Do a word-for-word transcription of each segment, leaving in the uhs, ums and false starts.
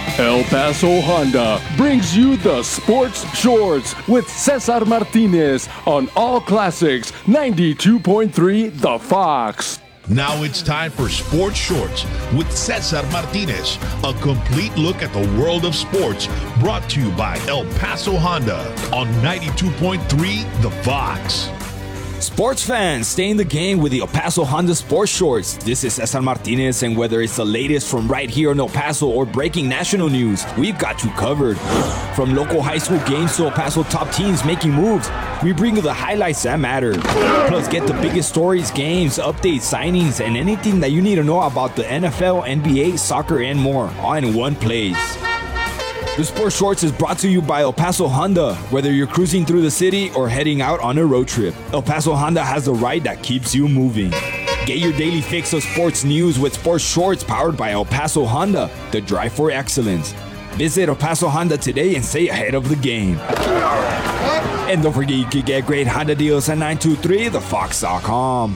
El Paso Honda brings you the Sports Shorts with Cesar Martinez on All Classics ninety-two point three The Fox. Now it's time for Sports Shorts with Cesar Martinez, a complete look at the world of sports, brought to you by El Paso Honda on ninety-two point three The Fox. Sports fans, stay in the game with the El Paso Honda Sports Shorts. This is Cesar Martinez, and whether it's the latest from right here in El Paso or breaking national news, we've got you covered. From local high school games to El Paso top teams making moves, we bring you the highlights that matter. Plus, get the biggest stories, games, updates, signings, and anything that you need to know about the N F L, N B A, soccer, and more, all in one place. The Sports Shorts is brought to you by El Paso Honda. Whether you're cruising through the city or heading out on a road trip, El Paso Honda has the ride that keeps you moving. Get your daily fix of sports news with Sports Shorts powered by El Paso Honda, the drive for excellence. Visit El Paso Honda today and stay ahead of the game. And don't forget you can get great Honda deals at nine two three the fox dot com.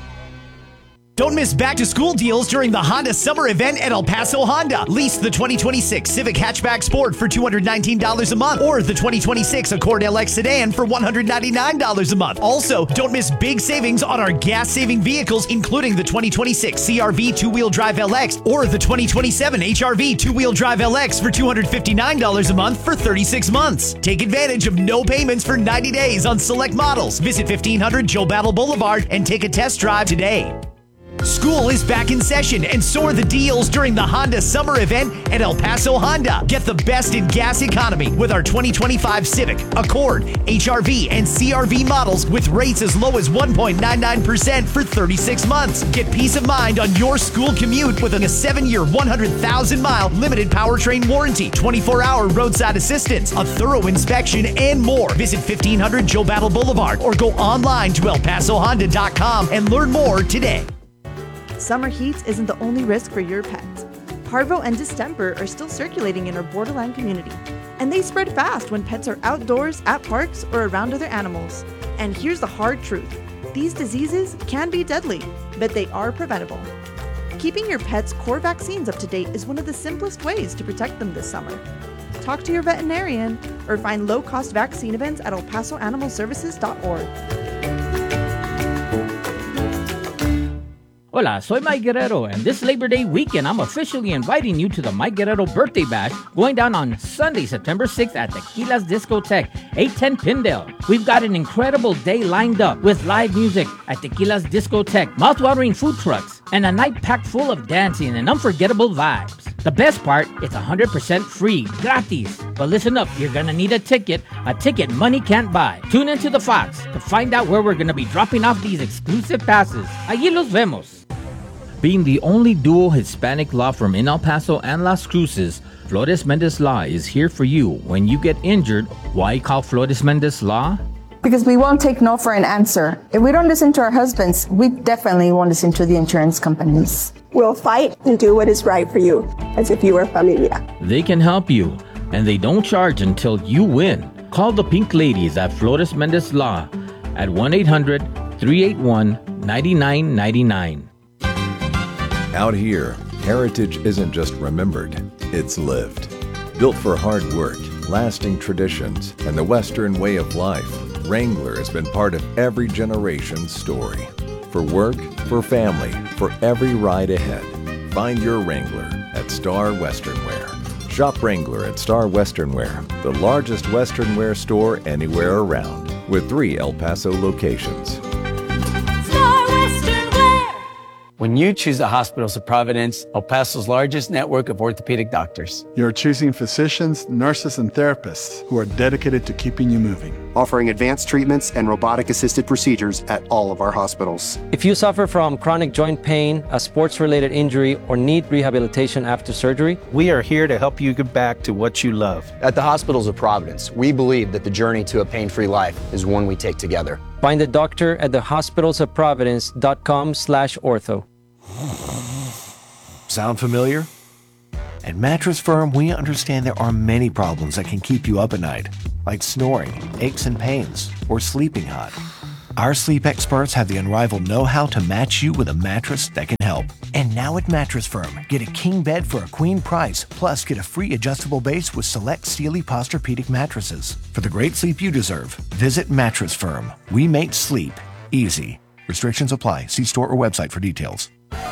Don't miss back-to-school deals during the Honda Summer Event at El Paso Honda. Lease the twenty twenty-six Civic Hatchback Sport for two hundred nineteen dollars a month or the twenty twenty-six Accord L X Sedan for one hundred ninety-nine dollars a month. Also, don't miss big savings on our gas-saving vehicles, including the twenty twenty-six C R V two-wheel drive L X or the twenty twenty-seven H R V two-wheel drive L X for two hundred fifty-nine dollars a month for thirty-six months. Take advantage of no payments for ninety days on select models. Visit fifteen hundred Joe Battle Boulevard and take a test drive today. School is back in session, and so are the deals during the Honda Summer Event at El Paso Honda. Get the best in gas economy with our twenty twenty-five Civic, Accord, H R V, and C R V models with rates as low as one point nine nine percent for thirty-six months. Get peace of mind on your school commute with a seven-year, one hundred thousand mile limited powertrain warranty, twenty-four hour roadside assistance, a thorough inspection, and more. Visit fifteen hundred Joe Battle Boulevard or go online to el paso honda dot com and learn more today. Summer heat isn't the only risk for your pet. Parvo and distemper are still circulating in our borderline community, and they spread fast when pets are outdoors, at parks, or around other animals. And here's the hard truth. These diseases can be deadly, but they are preventable. Keeping your pet's core vaccines up to date is one of the simplest ways to protect them this summer. Talk to your veterinarian or find low-cost vaccine events at el paso animal services dot org. Hola, soy Mike Guerrero, and this Labor Day weekend, I'm officially inviting you to the Mike Guerrero Birthday Bash going down on Sunday, September sixth at Tequila's Discotheque, eight ten Pindale. We've got an incredible day lined up with live music at Tequila's Discotheque, mouthwatering food trucks, and a night packed full of dancing and unforgettable vibes. The best part, it's one hundred percent free, gratis. But listen up, you're gonna need a ticket, a ticket money can't buy. Tune into The Fox to find out where we're gonna be dropping off these exclusive passes. Allí los vemos. Being the only dual Hispanic law firm in El Paso and Las Cruces, Flores Mendez Law is here for you when you get injured. Why call Flores Mendez Law? Because we won't take no for an answer. If we don't listen to our husbands, we definitely won't listen to the insurance companies. We'll fight and do what is right for you, as if you were familia. They can help you, and they don't charge until you win. Call the Pink Ladies at Flores Mendez Law at one eight hundred, three eight one, nine nine nine nine. Out here, heritage isn't just remembered, it's lived. Built for hard work, lasting traditions, and the Western way of life, Wrangler has been part of every generation's story. For work, for family, for every ride ahead. Find your Wrangler at Star Western Wear. Shop Wrangler at Star Western Wear, the largest Western wear store anywhere around, with three El Paso locations. When you choose the Hospitals of Providence, El Paso's largest network of orthopedic doctors. You're choosing physicians, nurses, and therapists who are dedicated to keeping you moving. Offering advanced treatments and robotic-assisted procedures at all of our hospitals. If you suffer from chronic joint pain, a sports-related injury, or need rehabilitation after surgery, we are here to help you get back to what you love. At the Hospitals of Providence, we believe that the journey to a pain-free life is one we take together. Find a doctor at the hospitals of providence dot com slash ortho. Sound familiar? At Mattress Firm, we understand there are many problems that can keep you up at night, like snoring, aches and pains, or sleeping hot. Our sleep experts have the unrivaled know-how to match you with a mattress that can help. And now at Mattress Firm, get a king bed for a queen price, plus get a free adjustable base with select Sealy Posturepedic mattresses. For the great sleep you deserve, visit Mattress Firm. We make sleep easy. Restrictions apply. See store or website for details.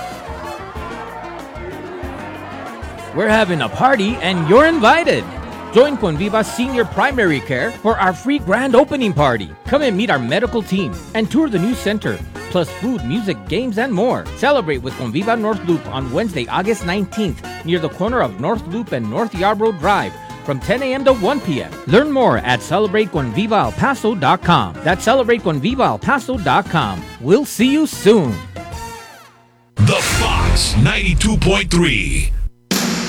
We're having a party and you're invited. Join Conviva Senior Primary Care for our free grand opening party. Come and meet our medical team and tour the new center, plus food, music, games, and more. Celebrate with Conviva North Loop on Wednesday, August nineteenth, near the corner of North Loop and North Yarborough Drive, from ten a.m. to one p.m. Learn more at celebrate conviva el paso dot com. That's celebrate conviva el paso dot com. We'll see you soon. The Fox ninety-two point three.